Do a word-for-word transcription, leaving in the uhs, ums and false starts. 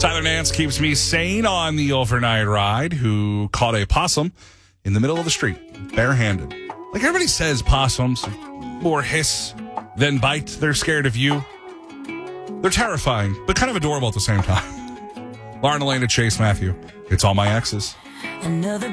Tyler Nance keeps me sane on the overnight ride, who caught a possum in the middle of the street, barehanded. Like everybody says, possums more hiss than bite. They're scared of you. They're terrifying, but kind of adorable at the same time. Lauren, Elena, Chase, Matthew. It's All My Exes. Another